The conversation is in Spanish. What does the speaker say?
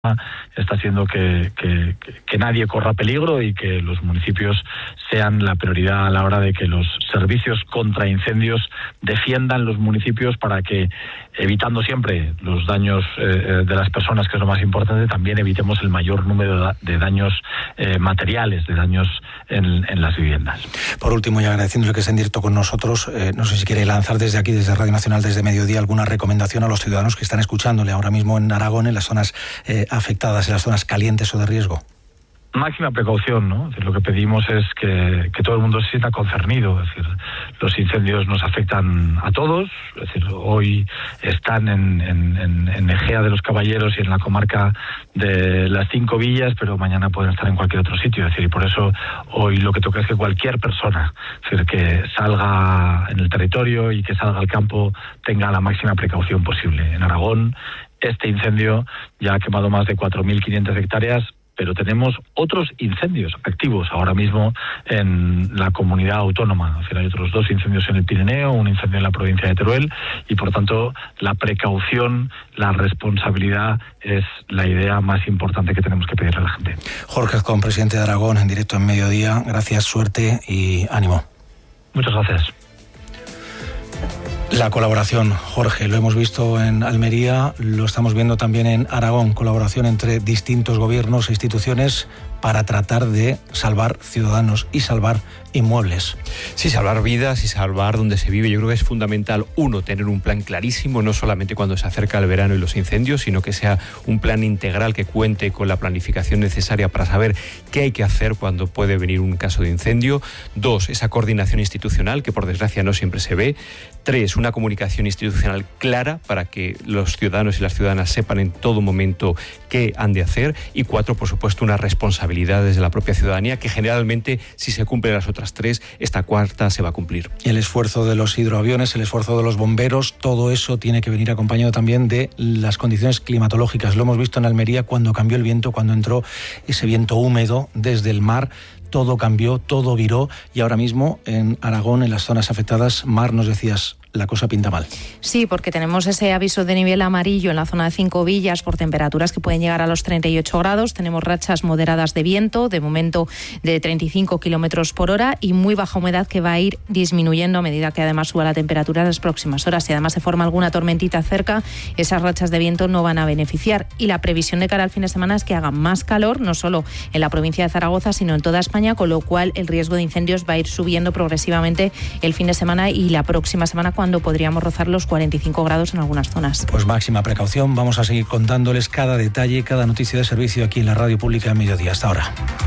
está haciendo que nadie corra peligro y que los municipios sean la prioridad a la hora de que los servicios contra incendios defiendan los municipios para que, evitando siempre los daños de las personas, que es lo más importante, también evitemos el mayor número de daños materiales, de daños en las viviendas. Por último, y agradeciéndole que esté en directo con nosotros, no sé si quiere lanzar desde aquí, desde Radio Nacional, desde Mediodía, alguna recomendación a los ciudadanos que están escuchándole ahora mismo en Aragón, en las zonas afectadas, en las zonas calientes o de riesgo. Máxima precaución, ¿no? Es decir, lo que pedimos es que todo el mundo se sienta concernido. Es decir, los incendios nos afectan a todos. Es decir, hoy están en Egea de los Caballeros y en la comarca de las 5 villas, pero mañana pueden estar en cualquier otro sitio. Es decir, y por eso hoy lo que toca es que cualquier persona, es decir, que salga en el territorio y que salga al campo, tenga la máxima precaución posible. En Aragón, este incendio ya ha quemado más de 4.500 hectáreas, pero tenemos otros incendios activos ahora mismo en la comunidad autónoma. Es decir, hay otros 2 incendios en el Pirineo, un incendio en la provincia de Teruel, y por tanto la precaución, la responsabilidad es la idea más importante que tenemos que pedirle a la gente. Jorge Azcón, presidente de Aragón, en directo en Mediodía. Gracias, suerte y ánimo. Muchas gracias. La colaboración, Jorge, lo hemos visto en Almería, lo estamos viendo también en Aragón, colaboración entre distintos gobiernos e instituciones para tratar de salvar ciudadanos y salvar inmuebles. Sí, salvar vidas y salvar donde se vive. Yo creo que es fundamental, uno, tener un plan clarísimo, no solamente cuando se acerca el verano y los incendios, sino que sea un plan integral que cuente con la planificación necesaria para saber qué hay que hacer cuando puede venir un caso de incendio. 2, esa coordinación institucional, que por desgracia no siempre se ve. 3, una comunicación institucional clara para que los ciudadanos y las ciudadanas sepan en todo momento qué han de hacer. Y 4, por supuesto, una responsabilidad desde la propia ciudadanía, que generalmente, si se cumplen las otras 3, esta 4ª se va a cumplir. El esfuerzo de los hidroaviones, el esfuerzo de los bomberos, todo eso tiene que venir acompañado también de las condiciones climatológicas. Lo hemos visto en Almería cuando cambió el viento, cuando entró ese viento húmedo desde el mar. Todo cambió, todo viró, y ahora mismo en Aragón, en las zonas afectadas, Mar, nos decías, la cosa pinta mal. Sí, porque tenemos ese aviso de nivel amarillo en la zona de 5 villas por temperaturas que pueden llegar a los 38 grados. Tenemos rachas moderadas de viento, de momento de 35 kilómetros por hora, y muy baja humedad que va a ir disminuyendo a medida que además suba la temperatura en las próximas horas. Si además se forma alguna tormentita cerca, esas rachas de viento no van a beneficiar. Y la previsión de cara al fin de semana es que haga más calor, no solo en la provincia de Zaragoza, sino en toda España, con lo cual el riesgo de incendios va a ir subiendo progresivamente el fin de semana y la próxima semana, cuando podríamos rozar los 45 grados en algunas zonas. Pues máxima precaución. Vamos a seguir contándoles cada detalle, cada noticia de servicio aquí en la Radio Pública en Mediodía. Hasta ahora.